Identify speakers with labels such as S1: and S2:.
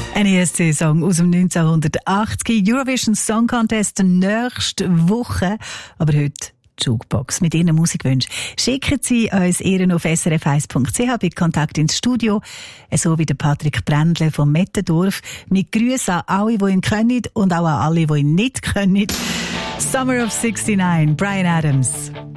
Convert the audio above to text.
S1: Ein ESC-Song aus dem 1980, Eurovision Song Contest nächste Woche. Aber heute die Jukebox mit Ihren Musikwünschen. Schicken Sie uns Ihren auf srf1.ch bei Kontakt ins Studio, so wie der Patrick Brändle vom Mettendorf. Mit Grüßen an alle, die ihn können und auch an alle, die ihn nicht können. Summer of 69, Bryan Adams.